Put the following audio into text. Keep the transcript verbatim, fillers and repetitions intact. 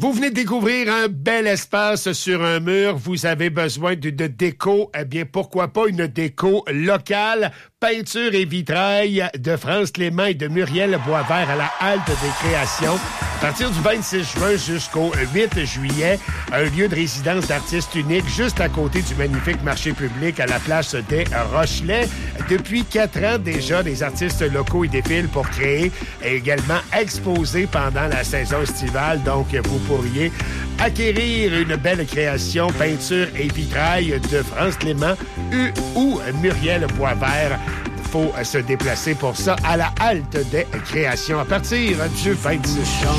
Vous venez de découvrir un bel espace sur un mur. Vous avez besoin d'une déco. Eh bien, pourquoi pas une déco locale? Peinture et vitrail de France Clément et de Muriel Boisvert à la Halte des Créations. À partir du vingt-six juin jusqu'au huit juillet, un lieu de résidence d'artistes unique juste à côté du magnifique marché public à la place des Rochelais. Depuis quatre ans déjà, des artistes locaux y défilent pour créer et également exposer pendant la saison estivale. Donc, vous pourriez acquérir une belle création, peinture et vitrail de France Clément ou Muriel Boisvert. Il faut se déplacer pour ça à la Halte des Créations à partir du vingt-six juin.